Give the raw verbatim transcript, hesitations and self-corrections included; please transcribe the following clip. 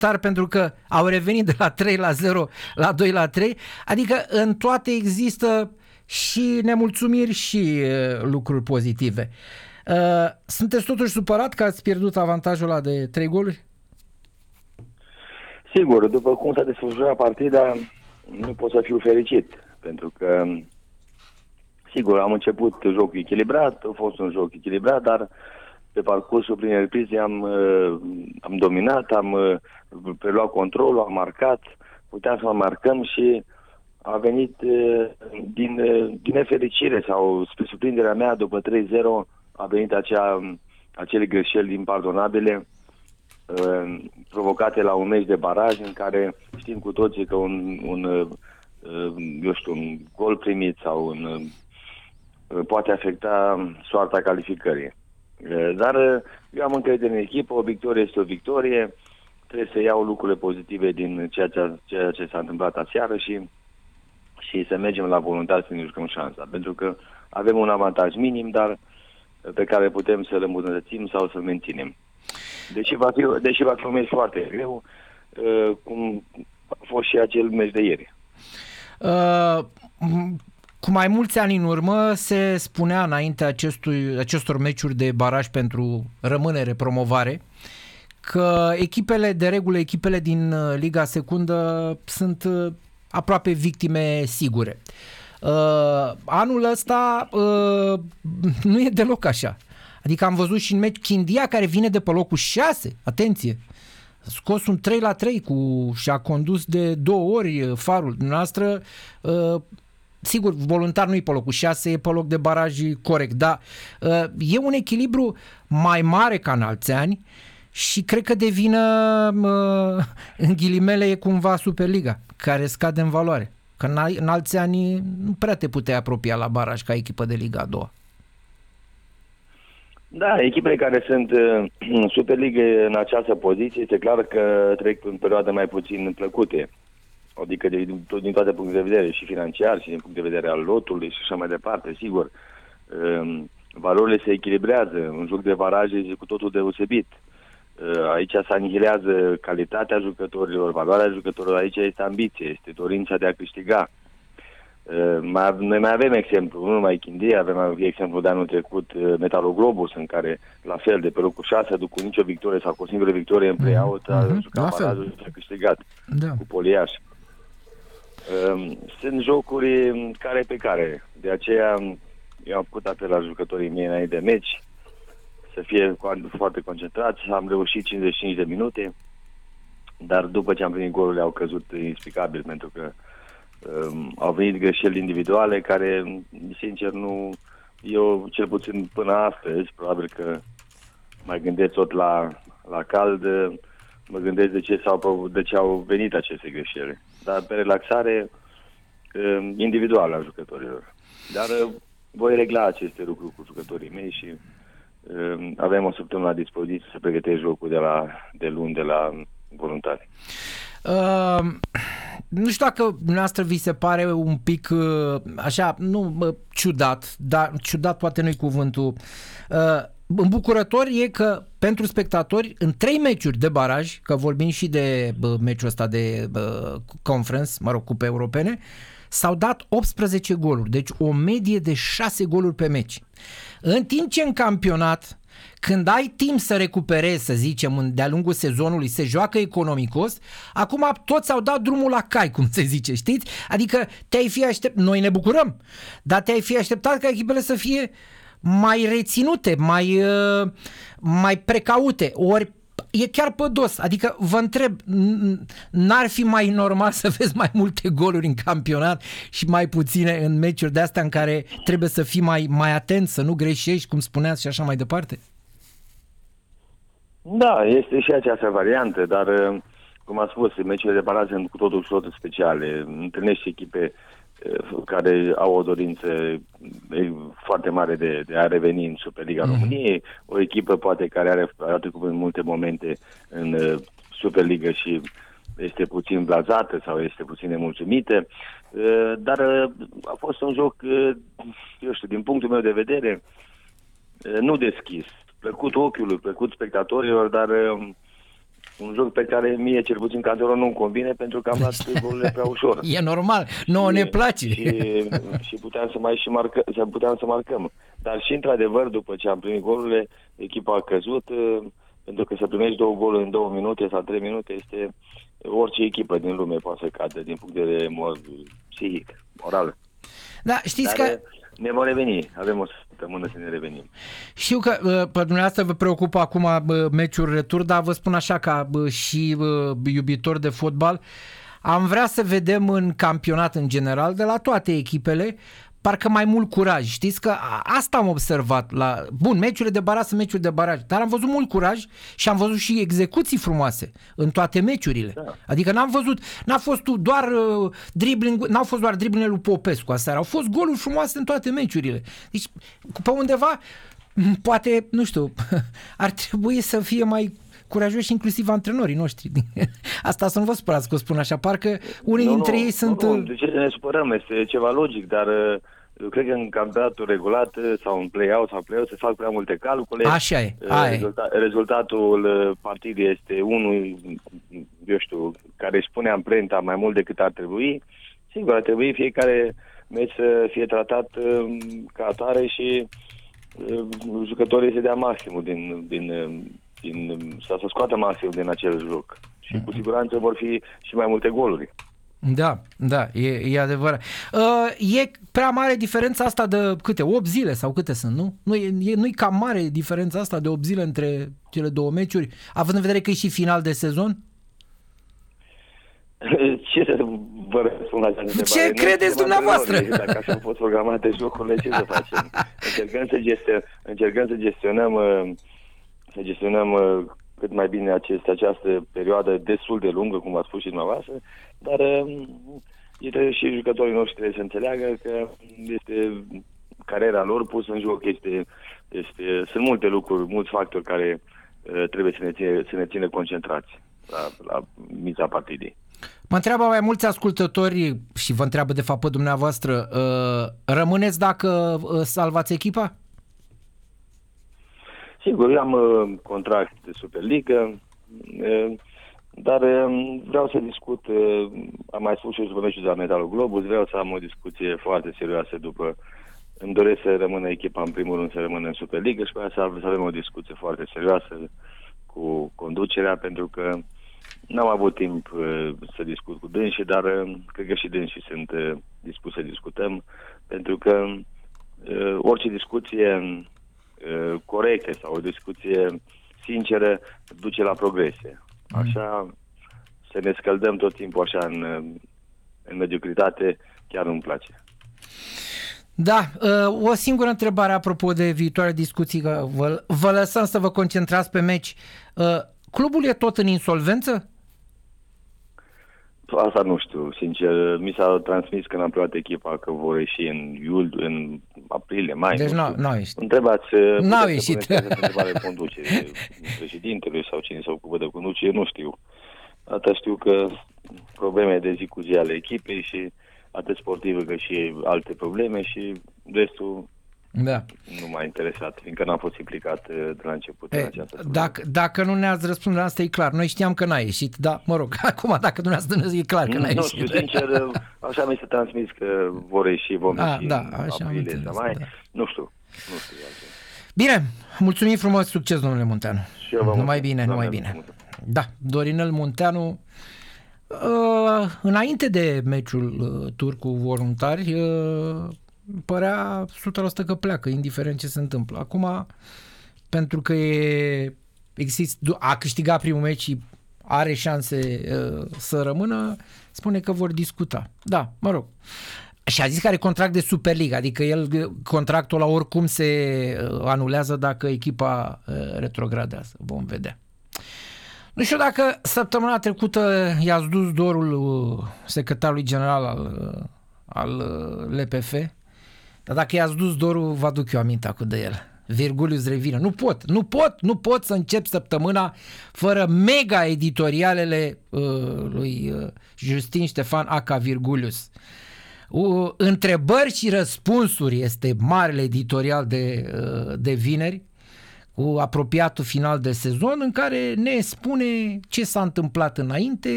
tari pentru că au revenit de la trei la zero la doi la trei, adică în toate există și nemulțumiri și uh, lucruri pozitive. Uh, sunteți totuși supărat că ați pierdut avantajul ăla de trei goluri? Sigur, după cum s-a desfășurat partida, nu pot să fiu fericit, pentru că, sigur, am început jocul echilibrat, a fost un joc echilibrat, dar pe parcursul prin reprize am, am dominat, am preluat controlul, am marcat, puteam să marcăm și a venit din, din nefericire sau spre surprinderea mea, după trei zero, a venit acea, acele greșeli impardonabile provocate la un meci de baraj în care știm cu toții că un, un eu știu, un gol primit sau un, poate afecta soarta calificării. Dar eu am încredere în echipă, o victorie este o victorie, trebuie să iau lucrurile pozitive din ceea ce, ceea ce s-a întâmplat aseară și, și să mergem la voluntar să ne jucăm șansa, pentru că avem un avantaj minim, dar pe care putem să-l îmbunătățim sau să-l menținem. Deși va fi, deși va fi un meci foarte greu, uh, cum a fost și acel meci de ieri. Uh, cu mai mulți ani în urmă se spunea înainte acestui, acestor meciuri de baraj pentru rămânere, promovare, că echipele, de regulă, echipele din Liga Secundă sunt aproape victime sigure. Uh, anul ăsta uh, nu e deloc așa. Adică am văzut și în meci Chindia, care vine de pe locul șase, atenție, a scos un trei la trei cu, și a condus de două ori Farul. Dumneavoastră, uh, sigur, voluntar nu e pe locul șase, e pe loc de baraj corect, dar uh, e un echilibru mai mare ca în alți ani și cred că devine, uh, în ghilimele, e cumva Superliga, care scade în valoare. Că în, în alți ani nu prea te puteai apropia la baraj ca echipă de Liga a doua. Da, echipele care sunt uh, în Superliga în această poziție, este clar că trec în perioade mai puțin plăcute. Adică de, din toate punctele de vedere, și financiar, și din punct de vedere al lotului și așa mai departe, sigur. Uh, valorile se echilibrează, un joc de baraje este cu totul deosebit. Uh, aici se anihilează calitatea jucătorilor, valoarea jucătorilor, aici este ambiție, este dorința de a câștiga. Uh, mai, noi mai avem exemplu, nu numai Chindia, avem exemplu de anul trecut uh, Metaloglobus, în care la fel de pe locul șase, duc cu nicio victorie sau cu o singură victorie în play-out, mm-hmm. a jucat barajul și a câștigat da. Cu Poliaș. Uh, sunt jocuri care pe care, de aceea eu am făcut apel la jucătorii mei înainte de meci să fie foarte concentrați, am reușit cincizeci și cinci de minute, dar după ce am primit golurile au căzut inexplicabil, pentru că Um, au venit greșeli individuale care, sincer, nu, eu cel puțin până astăzi, probabil că mai gândesc tot la, la cald, mă gândesc de ce, s-au, de ce au venit aceste greșeli. Dar pe relaxare um, individuală a jucătorilor. Dar uh, voi regla aceste lucruri cu jucătorii mei și um, avem o săptămână la dispoziție să pregătesc jocul de, la, de luni de la voluntari. Uh, nu știu dacă dumneavoastră vi se pare un pic uh, așa, nu uh, ciudat, dar ciudat poate nu-i cuvântul. Uh, îmbucurător e că pentru spectatori în trei meciuri de baraj, că vorbim și de uh, meciul ăsta de uh, conference, mă rog, cupe europene, s-au dat optsprezece goluri, deci o medie de șase goluri pe meci. În timp ce în campionat, când ai timp să recuperezi, să zicem, de-a lungul sezonului, se joacă economicos, acum toți au dat drumul la cai, cum se zice, știți? Adică te-ai fi așteptat, noi ne bucurăm, dar te-ai fi așteptat ca echipele să fie mai reținute, mai, mai precaute, ori e chiar pădos. Adică vă întreb, n-ar fi mai normal să vezi mai multe goluri în campionat și mai puține în meciuri de-astea în care trebuie să fii mai, mai atent, să nu greșești, cum spuneați, și așa mai departe? Da, este și această variantă, dar, cum am spus, meciurile de baraj sunt cu totul și totul speciale. Întâlnești echipe care au o dorință foarte mare de, de a reveni în Superliga mm. României, o echipă poate care are, a trecut în multe momente în Superliga și este puțin blazată sau este puțin nemulțumită, dar a fost un joc, eu știu, din punctul meu de vedere, nu deschis, plăcut ochiului, plăcut spectatorilor, dar un joc pe care mie, cel puțin, ca antrenor, nu-mi convine, pentru că am luat golurile prea ușor. E normal, nouă ne place. Și, și puteam să mai și marcă, puteam să marcăm. Dar și, într-adevăr, după ce am primit golurile, echipa a căzut, pentru că să primești două goluri în două minute sau trei minute este... Orice echipă din lume poate să cadă din punct de vedere psihic, moral. Da, știți Dar că... ne vom reveni, avem o săptămână să ne revenim. Știu că pe dumneavoastră vă preocupă acum meciul retur, dar vă spun așa ca și iubitor de fotbal, am vrea să vedem în campionat în general, de la toate echipele, parcă mai mult curaj. Știți că asta am observat la... Bun, meciurile de baraj sunt meciuri de baraj, dar am văzut mult curaj și am văzut și execuții frumoase în toate meciurile. Da. Adică n-am văzut, n-a fost doar uh, dribbling, n-au fost doar dribblingele lui Popescu aseară, au fost goluri frumoase în toate meciurile. Deci, pe undeva, poate, nu știu, ar trebui să fie mai curajoși inclusiv antrenorii noștri. Asta să nu vă spărați că o spun așa, parcă unii nu, dintre nu, ei sunt... Nu, nu, de ce să ne supărăm? Este ceva logic, dar eu cred că în campionatul regulat sau în play-out sau play-out se fac prea multe calcule. Așa e. Rezulta, rezultatul partidei este unul, eu știu, care își pune amprenta mai mult decât ar trebui. Sigur, ar trebui fiecare meci să fie tratat ca atare și jucătorii să dea maximul din... din Din, să se scoată maxim din acel joc. Și cu siguranță vor fi și mai multe goluri. Da, da, e, e adevărat. Uh, e prea mare diferența asta de câte? opt zile sau câte sunt, nu? Nu e, e, nu-i cam mare diferența asta de opt zile între cele două meciuri, având în vedere că e și final de sezon? Ce să vă răspund la această întrebare? Ce credeți dumneavoastră? Dacă așa au fost programate jocurile, ce să facem? Încercăm să, gestion, încercăm să gestionăm să gestionăm uh, cât mai bine acest, această perioadă destul de lungă, cum ați spus și dumneavoastră, dar uh, și jucătorii noștri trebuie să înțeleagă că este cariera lor pusă în joc, este, este, sunt multe lucruri, mulți factori care uh, trebuie să ne ține, să ne ține concentrați la, la miza partidei. Mă întreabă mai mulți ascultători și vă întreabă de fapt pe dumneavoastră, uh, rămâneți dacă uh, salvați echipa? Sigur, eu am uh, contract de Superliga, uh, dar uh, vreau să discut, uh, am mai spus și eu după meciul de la Metalul Globus, vreau să am o discuție foarte serioasă după, îmi doresc să rămână echipa în primul rând să rămână în Superliga și pe aia să avem o discuție foarte serioasă cu conducerea, pentru că n-am avut timp uh, să discut cu dânsii, dar uh, cred că și dânsii sunt uh, dispuși să discutăm, pentru că uh, orice discuție corecte sau o discuție sinceră duce la progrese. Așa, să ne scăldăm tot timpul așa în, în mediocritate, chiar nu-mi place. Da, o singură întrebare apropo de viitoare discuții, că vă, vă lăsăm să vă concentrați pe meci. Clubul e tot în insolvență? Asta nu știu, sincer. Mi s-a transmis când am preluat echipa că vor ieși în iul, în aprilie, mai. Deci nu n-au ieșit. Întrebați, n-au ieșit. Întrebare conducere, președintelui sau cine se ocupă de conducere, nu știu. Atât știu că probleme de zi cu zi ale echipei și atât sportive cât și alte probleme și restul da. Nu m-a interesat, fiindcă n-am fost implicat de la început. E, în această dacă, dacă nu ne-ați răspuns la asta, e clar. Noi știam că n-a ieșit, dar mă rog, acum dacă dumneavoastră e clar că n-a nu, ieșit. Nu, sincer, așa mi se transmis că vor ieși, vom A, ieși da, în așa aprilie, înțeles, mai. Da. Nu știu, nu știu. Bine, mulțumim frumos, succes, domnule Munteanu. Și eu vă numai bine, numai bine. Mulțumesc. Da, Dorinel Munteanu, uh, înainte de meciul uh, tur cu Voluntari, uh, părea o sută la sută că pleacă, indiferent ce se întâmplă. Acum, pentru că e, există, a câștigat primul meci și are șanse uh, să rămână, spune că vor discuta. Da, mă rog. Și a zis că are contract de Superliga, adică el, contractul la oricum se anulează dacă echipa uh, retrogradează. Vom vedea. Nu știu dacă săptămâna trecută i-ați dus dorul uh, secretarului general al, uh, al uh, L P F, dar dacă i-ați dus dorul, vă aduc eu aminte cu de el. Virgulius revină. Nu pot, nu pot, nu pot să încep săptămâna fără mega editorialele uh, lui uh, Justin Ștefan aka Virgulius. Uh, întrebări și răspunsuri este marele editorial de, uh, de vineri, cu apropiatul final de sezon, în care ne spune ce s-a întâmplat înainte,